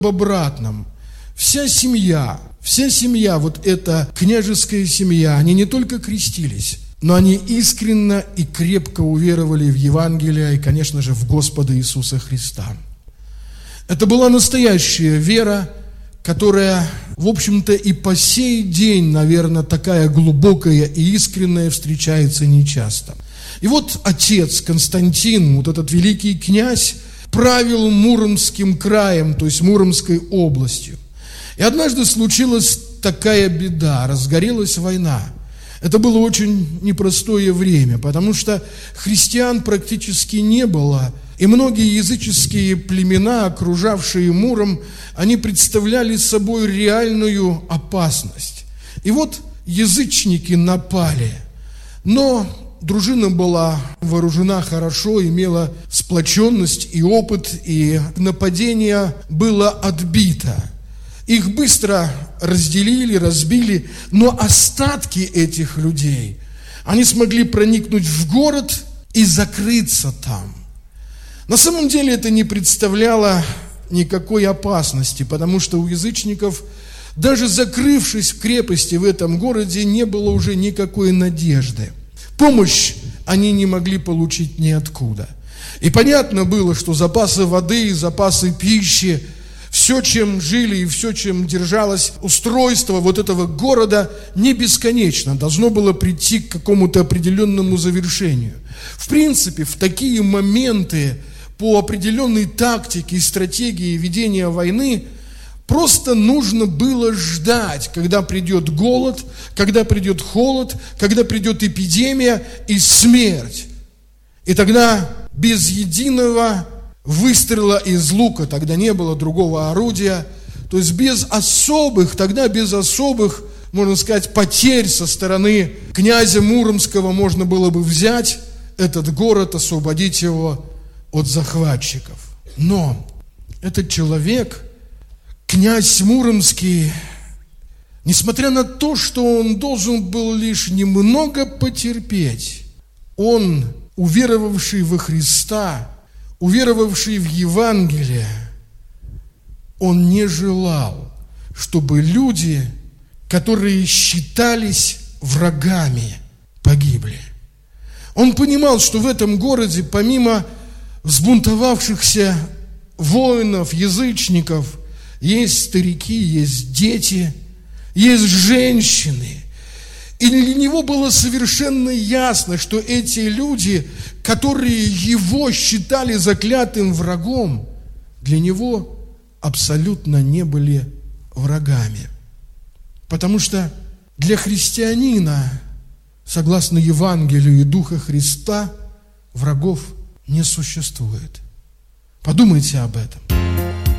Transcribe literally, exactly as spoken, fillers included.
об обратном. Вся семья, вся семья, вот эта княжеская семья, они не только крестились, но они искренне и крепко уверовали в Евангелие и, конечно же, в Господа Иисуса Христа. Это была настоящая вера, которая, в общем-то, и по сей день, наверное, такая глубокая и искренняя встречается нечасто. И вот отец Константин, вот этот великий князь, правил Муромским краем, то есть Муромской областью. И однажды случилась такая беда, разгорелась война. Это было очень непростое время, потому что христиан практически не было, и многие языческие племена, окружавшие Муром, они представляли собой реальную опасность. И вот язычники напали, но дружина была вооружена хорошо, имела сплоченность и опыт, и нападение было отбито. Их быстро разделили, разбили, но остатки этих людей, они смогли проникнуть в город и закрыться там. На самом деле это не представляло никакой опасности, потому что у язычников, даже закрывшись в крепости в этом городе, не было уже никакой надежды. Помощь они не могли получить ниоткуда. И понятно было, что запасы воды, запасы пищи, все, чем жили и все, чем держалось устройство вот этого города, не бесконечно, должно было прийти к какому-то определенному завершению. В принципе, в такие моменты по определенной тактике и стратегии ведения войны просто нужно было ждать, когда придет голод, когда придет холод, когда придет эпидемия и смерть. И тогда без единого выстрела из лука, тогда не было другого орудия, то есть без особых, тогда без особых, можно сказать, потерь со стороны князя Муромского можно было бы взять этот город, освободить его от захватчиков. Но этот человек, князь Муромский, несмотря на то, что он должен был лишь немного потерпеть, он, уверовавший во Христа, уверовавший в Евангелие, он не желал, чтобы люди, которые считались врагами, погибли. Он понимал, что в этом городе, помимо взбунтовавшихся воинов, язычников, есть старики, есть дети, есть женщины. И для него было совершенно ясно, что эти люди, которые его считали заклятым врагом, для него абсолютно не были врагами. Потому что для христианина, согласно Евангелию и Духа Христа, врагов не существует. Подумайте об этом.